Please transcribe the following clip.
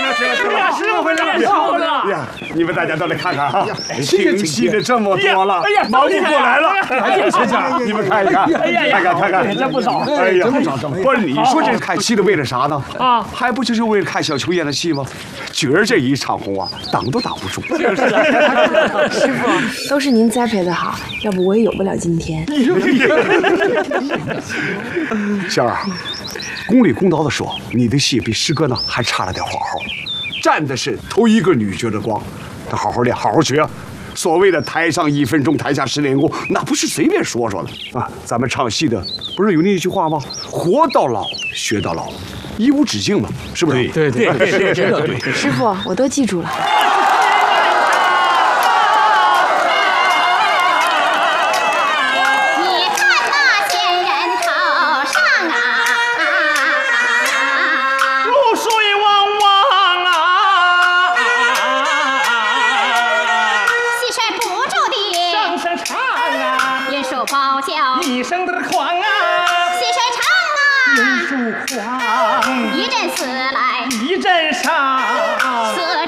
回来了！ 呀，你们大家都来看看啊，清晰的这么多了，忙不过来了。先生，你们看一看，看看， 这不少。 哎呀，不是你说这看戏的为了啥呢？啊，还不就是为了看小秋演的戏吗？今儿这一场红啊，挡都挡不住。 师傅，都是您栽培的好，要不我也有不了今天。 香儿，公理公道的说，你的戏比师哥呢还差了点火候，沾的是头一个女角的光。得好好练，好好学。所谓的台上1分钟，台下10年功，那不是随便说说的啊！咱们唱戏的不是有那一句话吗？活到老，学到老，一无止境嘛，是不是？ 对，真的对。 师傅，我都记住了。 包叫一声的狂啊， 细水长啊， 人数狂， 一阵死来一阵伤， 死